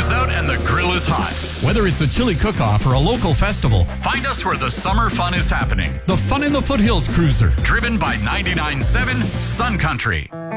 is out and the grill is hot. Whether it's a chili cook-off or a local festival, find us where the summer fun is happening. The Fun in the Foothills Cruiser, driven by 99.7 Sun Country.